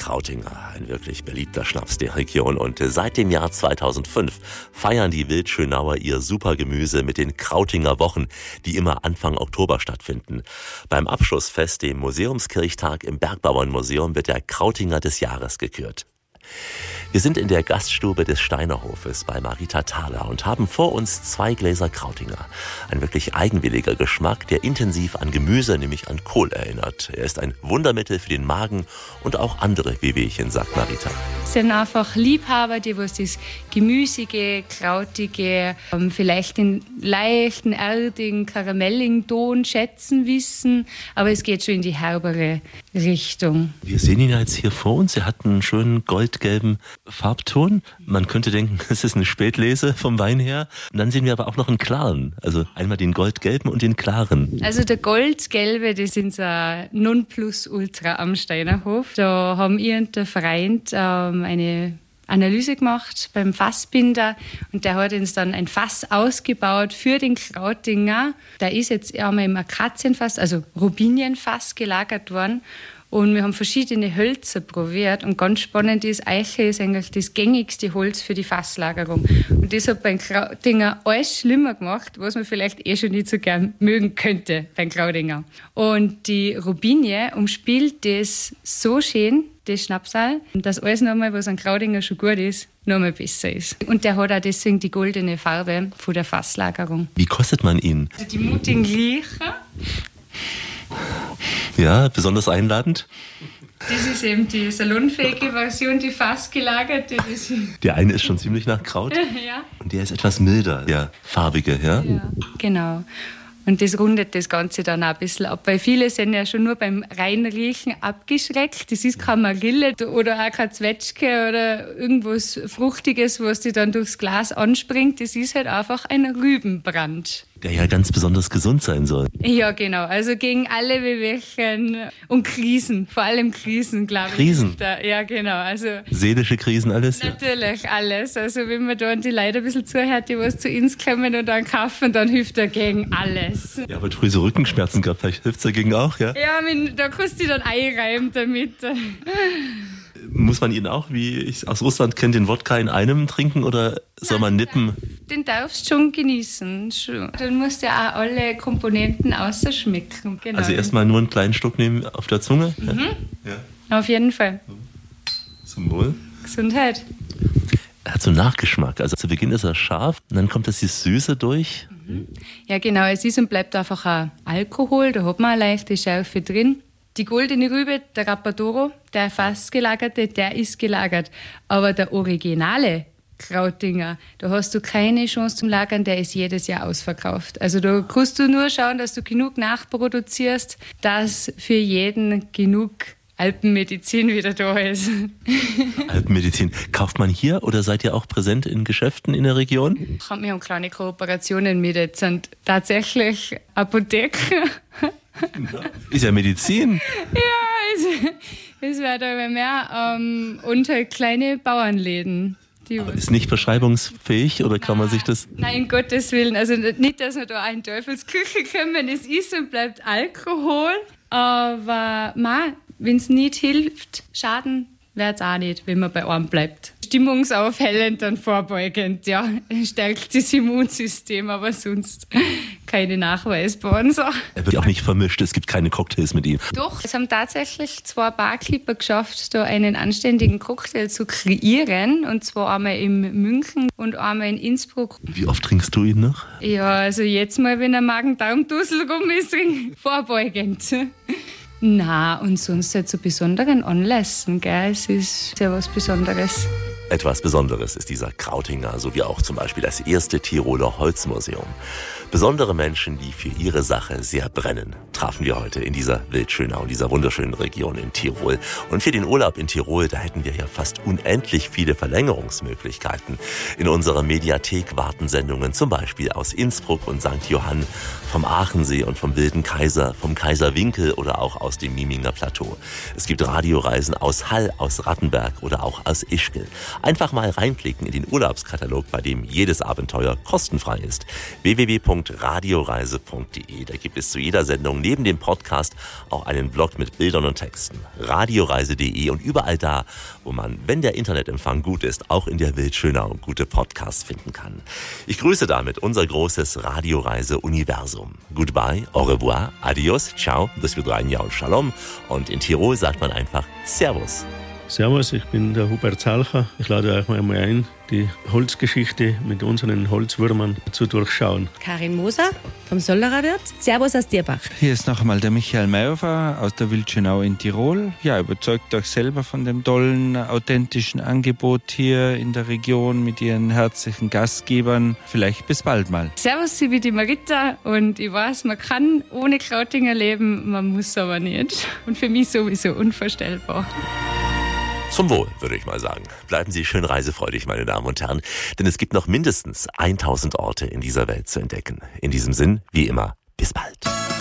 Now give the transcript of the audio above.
Krautinger, ein wirklich beliebter Schnaps der Region. Und seit dem Jahr 2005 feiern die Wildschönauer ihr Supergemüse mit den Krautinger Wochen, die immer Anfang Oktober stattfinden. Beim Abschlussfest, dem Museumskirchtag im Bergbauernmuseum, wird der Krautinger des Jahres gekürt. Wir sind in der Gaststube des Steinerhofes bei Marita Thaler und haben vor uns 2 Gläser Krautinger. Ein wirklich eigenwilliger Geschmack, der intensiv an Gemüse, nämlich an Kohl erinnert. Er ist ein Wundermittel für den Magen und auch andere Wehwehchen, sagt Marita. Es sind einfach Liebhaber, die was das gemüsige, krautige, vielleicht den leichten, erdigen, karamelligen Ton schätzen wissen. Aber es geht schon in die herbere Richtung. Wir sehen ihn ja jetzt hier vor uns. Er hat einen schönen goldgelben Farbton. Man könnte denken, es ist eine Spätlese vom Wein her. Und dann sehen wir aber auch noch einen klaren. Also einmal den goldgelben und den klaren. Also der goldgelbe, das ist unser Nonplusultra am Steinerhof. Da haben ich und der Freund eine Analyse gemacht beim Fassbinder und der hat uns dann ein Fass ausgebaut für den Krautinger. Da ist jetzt einmal im Akazienfass, also Robinienfass gelagert worden. Und wir haben verschiedene Hölzer probiert. Und ganz spannend ist, Eiche ist eigentlich das gängigste Holz für die Fasslagerung. Und das hat beim Krautinger alles schlimmer gemacht, was man vielleicht schon nicht so gern mögen könnte beim Krautinger. Und die Robinie umspielt das so schön, das Schnapsal, dass alles nochmal, was an Krautinger schon gut ist, nochmal besser ist. Und der hat auch deswegen die goldene Farbe von der Fasslagerung. Wie kostet man ihn? Also die mutigen Liecher. Ja, besonders einladend. Das ist eben die salonfähige Version, die fassgelagerte. Der eine ist schon ziemlich nach Kraut. Ja. Und der ist etwas milder, der farbige, ja? Ja, genau. Und das rundet das Ganze dann auch ein bisschen ab, weil viele sind ja schon nur beim Reinriechen abgeschreckt. Das ist keine Marille oder auch kein Zwetschge oder irgendwas Fruchtiges, was dir dann durchs Glas anspringt. Das ist halt einfach ein Rübenbrand. Der ja ganz besonders gesund sein soll. Ja, genau. Also gegen alle Wehwehchen und Krisen. Vor allem Krisen, glaube ich. Krisen? Ja, genau. Also seelische Krisen, alles? Natürlich, alles. Also wenn man da an die Leute ein bisschen zuhört, die was zu uns kommen und dann kaufen, dann hilft er gegen alles. Ja, aber früh so Rückenschmerzen gehabt, vielleicht hilft es dagegen auch, ja? Ja, da kannst du dann einreiben damit. Muss man ihn auch, wie ich aus Russland kenne, den Wodka in einem trinken oder soll man nippen? Den darfst du schon genießen. Dann musst du ja auch alle Komponenten ausschmecken. Genau. Also erstmal nur einen kleinen Schluck nehmen auf der Zunge? Mhm. Ja. Auf jeden Fall. Zum Wohl. Gesundheit. Er hat so einen Nachgeschmack. Also zu Beginn ist er scharf und dann kommt das die Süße durch. Ja, genau. Es ist und bleibt einfach ein Alkohol. Da hat man eine leichte Schärfe drin. Die goldene Rübe, der Rapadoro, der fassgelagerte, der ist gelagert. Aber der originale Krautinger, da hast du keine Chance zum Lagern, der ist jedes Jahr ausverkauft. Also da kannst du nur schauen, dass du genug nachproduzierst, dass für jeden genug Alpenmedizin wieder da ist. Alpenmedizin. Kauft man hier oder seid ihr auch präsent in Geschäften in der Region? Wir haben kleine Kooperationen mit jetzt und tatsächlich Apotheken. Ist ja Medizin. Ja, es wird aber mehr und halt kleine Bauernläden. Aber ist nicht verschreibungsfähig oder kann man sich das... Nein, um Gottes Willen. Also nicht, dass wir da in Teufelsküche kommen. Es ist und bleibt Alkohol. Aber wenn es nicht hilft, schaden wird es auch nicht, wenn man bei einem bleibt. Stimmungsaufhellend und vorbeugend, ja. Stärkt das Immunsystem, aber sonst keine nachweisbaren Sachen. Er wird auch nicht vermischt, es gibt keine Cocktails mit ihm. Doch, es haben tatsächlich 2 Barkeeper geschafft, da einen anständigen Cocktail zu kreieren. Und zwar einmal in München und einmal in Innsbruck. Wie oft trinkst du ihn noch? Ja, also jetzt mal, wenn ein Magen-Darm-Dussel rum ist, vorbeugend. Na, und sonst halt zu besonderen Anlässen, gell? Es ist ja was Besonderes. Etwas Besonderes ist dieser Krautinger, so wie auch zum Beispiel das erste Tiroler Holzmuseum. Besondere Menschen, die für ihre Sache sehr brennen, trafen wir heute in dieser Wildschönau, in dieser wunderschönen Region in Tirol. Und für den Urlaub in Tirol, da hätten wir ja fast unendlich viele Verlängerungsmöglichkeiten. In unserer Mediathek warten Sendungen zum Beispiel aus Innsbruck und St. Johann, vom Aachensee und vom Wilden Kaiser, vom Kaiserwinkel oder auch aus dem Mieminger Plateau. Es gibt Radioreisen aus Hall, aus Rattenberg oder auch aus Ischgl. Einfach mal reinklicken in den Urlaubskatalog, bei dem jedes Abenteuer kostenfrei ist. www.radioreise.de. Da gibt es zu jeder Sendung neben dem Podcast auch einen Blog mit Bildern und Texten. Radioreise.de und überall da, wo man, wenn der Internetempfang gut ist, auch in der Wildschönau gute Podcasts finden kann. Ich grüße damit unser großes Radioreise-Universum. Goodbye, au revoir, adios, ciao, do svidania und shalom. Und in Tirol sagt man einfach Servus. Servus, ich bin der Hubert Salcher. Ich lade euch mal ein, die Holzgeschichte mit unseren Holzwürmern zu durchschauen. Karin Moser vom Sollerer-Wirt. Servus aus Dierbach. Hier ist noch einmal der Michael Mayhofer aus der Wildschönau in Tirol. Ja, überzeugt euch selber von dem tollen, authentischen Angebot hier in der Region mit ihren herzlichen Gastgebern. Vielleicht bis bald mal. Servus, ich bin die Marita und ich weiß, man kann ohne Krautinger leben, man muss aber nicht. Und für mich sowieso unvorstellbar. Zum Wohl, würde ich mal sagen. Bleiben Sie schön reisefreudig, meine Damen und Herren, denn es gibt noch mindestens 1000 Orte in dieser Welt zu entdecken. In diesem Sinn, wie immer, bis bald.